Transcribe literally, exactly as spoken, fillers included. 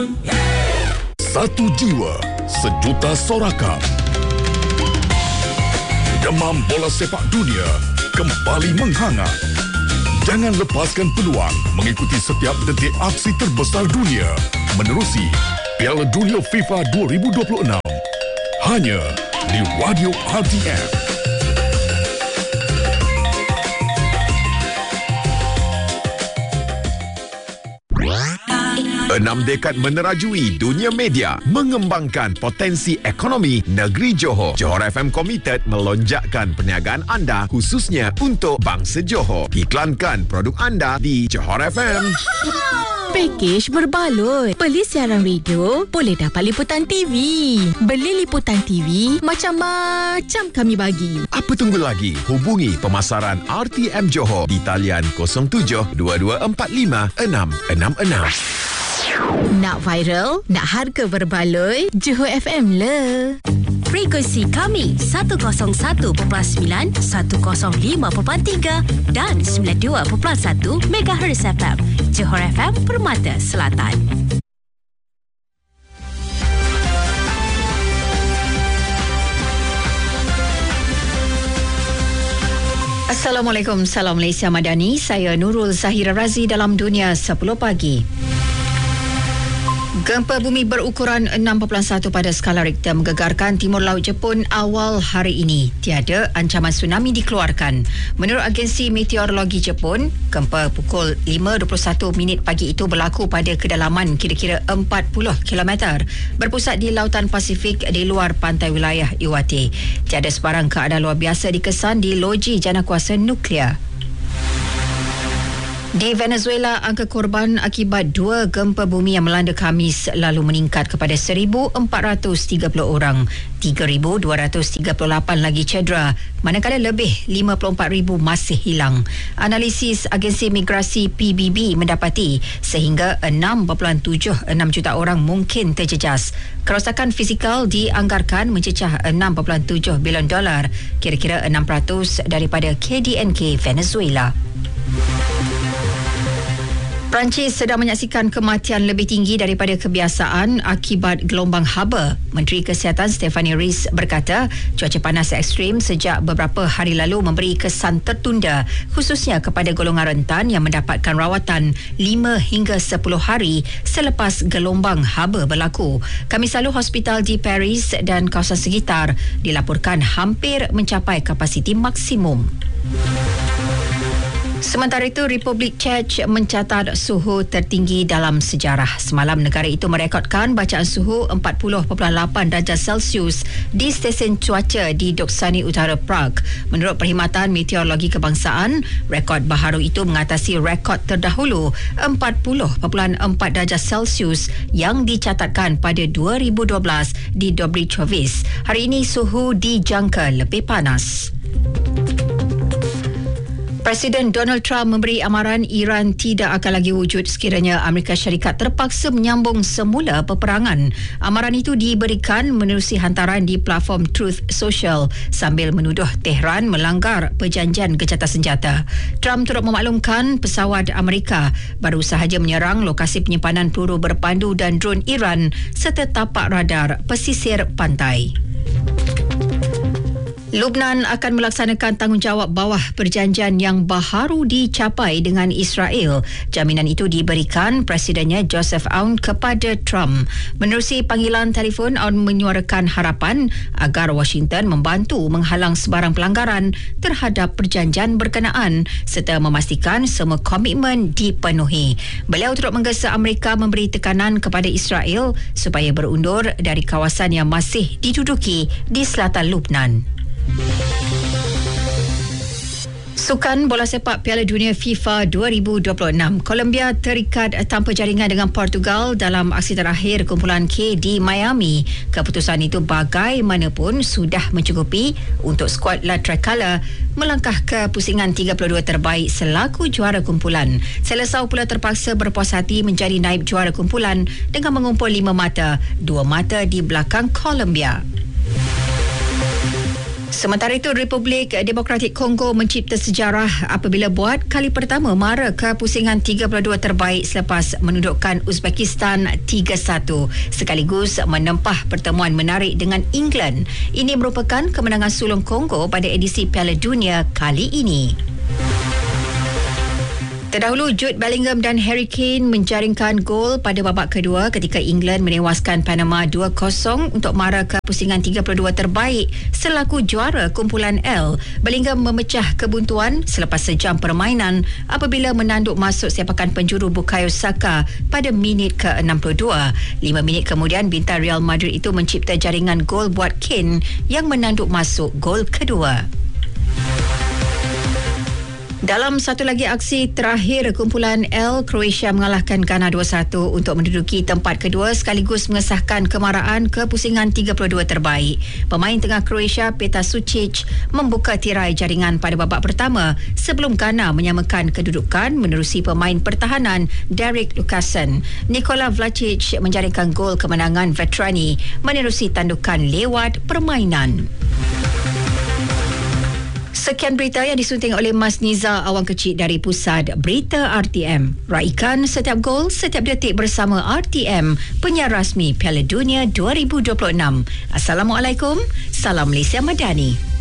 Satu jiwa, sejuta sorakan. Demam bola sepak dunia kembali menghangat. Jangan lepaskan peluang mengikuti setiap detik aksi terbesar dunia menerusi Piala Dunia FIFA dua ribu dua puluh enam. Hanya di Radio R T M. Enam dekad menerajui dunia media, mengembangkan potensi ekonomi negeri Johor. Johor F M komited melonjakkan perniagaan anda khususnya untuk bangsa Johor. Iklankan produk anda di Johor F M. Pakej berbaloi. Beli siaran radio, boleh dapat liputan T V. Beli liputan T V, macam-macam kami bagi. Apa tunggu lagi? Hubungi pemasaran R T M Johor di talian kosong tujuh dua dua empat lima enam enam enam. Nak viral, nak harga berbaloi, Johor F M le. Frekuensi kami seratus satu perpuluhan sembilan, seratus lima perpuluhan tiga dan sembilan puluh dua perpuluhan satu megahertz F M. Johor F M Permata Selatan. Assalamualaikum, salam Malaysia Madani. Saya Nurul Zahira Razi dalam Dunia sepuluh Pagi. Gempa bumi berukuran enam perpuluhan satu pada skala Richter menggegarkan Timur Laut Jepun awal hari ini. Tiada ancaman tsunami dikeluarkan. Menurut agensi meteorologi Jepun, gempa pukul lima dua puluh satu minit pagi itu berlaku pada kedalaman kira-kira empat puluh kilometer, berpusat di Lautan Pasifik di luar pantai wilayah Iwate. Tiada sebarang keadaan luar biasa dikesan di loji janakuasa nuklear. Di Venezuela, angka korban akibat dua gempa bumi yang melanda Khamis lalu meningkat kepada seribu empat ratus tiga puluh orang. tiga ribu dua ratus tiga puluh lapan lagi cedera, manakala lebih lima puluh empat ribu masih hilang. Analisis agensi migrasi P B B mendapati sehingga enam perpuluhan tujuh enam juta orang mungkin terjejas. Kerosakan fizikal dianggarkan mencecah enam perpuluhan tujuh bilion dolar, kira-kira enam peratus daripada K D N K Venezuela. Perancis sedang menyaksikan kematian lebih tinggi daripada kebiasaan akibat gelombang haba. Menteri Kesihatan Stephanie Rees berkata, cuaca panas ekstrim sejak beberapa hari lalu memberi kesan tertunda, khususnya kepada golongan rentan yang mendapatkan rawatan lima hingga sepuluh hari selepas gelombang haba berlaku. Khamis lalu, hospital di Paris dan kawasan sekitar dilaporkan hampir mencapai kapasiti maksimum. Sementara itu, Republik Czech mencatat suhu tertinggi dalam sejarah. Semalam, negara itu merekodkan bacaan suhu empat puluh perpuluhan lapan darjah Celsius di stesen cuaca di Doksani Utara Prague. Menurut Perkhidmatan Meteorologi Kebangsaan, rekod baharu itu mengatasi rekod terdahulu empat puluh perpuluhan empat darjah Celsius yang dicatatkan pada dua ribu dua belas di Dobricovich. Hari ini suhu dijangka lebih panas. Presiden Donald Trump memberi amaran Iran tidak akan lagi wujud sekiranya Amerika Syarikat terpaksa menyambung semula peperangan. Amaran itu diberikan menerusi hantaran di platform Truth Social sambil menuduh Tehran melanggar perjanjian gencatan senjata. Trump turut memaklumkan pesawat Amerika baru sahaja menyerang lokasi penyimpanan peluru berpandu dan drone Iran serta tapak radar pesisir pantai. Lubnan akan melaksanakan tanggungjawab bawah perjanjian yang baharu dicapai dengan Israel. Jaminan itu diberikan Presidennya Joseph Aoun kepada Trump. Menerusi panggilan telefon, Aoun menyuarakan harapan agar Washington membantu menghalang sebarang pelanggaran terhadap perjanjian berkenaan serta memastikan semua komitmen dipenuhi. Beliau turut menggesa Amerika memberi tekanan kepada Israel supaya berundur dari kawasan yang masih diduduki di selatan Lubnan. Sukan bola sepak Piala Dunia FIFA dua ribu dua puluh enam. Colombia terikat tanpa jaringan dengan Portugal dalam aksi terakhir kumpulan K di Miami. Keputusan itu bagaimanapun sudah mencukupi untuk skuad La Tricolor melangkah ke pusingan tiga puluh dua terbaik selaku juara kumpulan. Selesaau pula terpaksa berpuas hati menjadi naib juara kumpulan dengan mengumpul lima mata, dua mata di belakang Colombia. Sementara itu, Republik Demokratik Kongo mencipta sejarah apabila buat kali pertama mara ke pusingan tiga puluh dua terbaik selepas menundukkan Uzbekistan tiga satu sekaligus menempah pertemuan menarik dengan England. Ini merupakan kemenangan sulung Kongo pada edisi Piala Dunia kali ini. Terdahulu, Jude Bellingham dan Harry Kane menjaringkan gol pada babak kedua ketika England menewaskan Panama dua kosong untuk mara ke pusingan tiga puluh dua terbaik selaku juara kumpulan L. Bellingham memecah kebuntuan selepas sejam permainan apabila menanduk masuk sepakan penjuru Bukayo Saka pada minit ke enam puluh dua. Lima minit kemudian, bintang Real Madrid itu mencipta jaringan gol buat Kane yang menanduk masuk gol kedua. Dalam satu lagi aksi terakhir kumpulan L, Croatia mengalahkan Ghana dua satu untuk menduduki tempat kedua sekaligus mengesahkan kemaraan ke pusingan tiga puluh dua terbaik. Pemain tengah Croatia, Petar Sucic, membuka tirai jaringan pada babak pertama sebelum Ghana menyamakan kedudukan menerusi pemain pertahanan Derek Lucassen. Nikola Vlasic menjaringkan gol kemenangan veterani menerusi tandukan lewat permainan. Sekian berita yang disunting oleh Mas Niza Awang Kecil dari Pusat Berita R T M. Raikan setiap gol, setiap detik bersama R T M, penyiar rasmi Piala Dunia dua ribu dua puluh enam. Assalamualaikum, salam Malaysia Madani.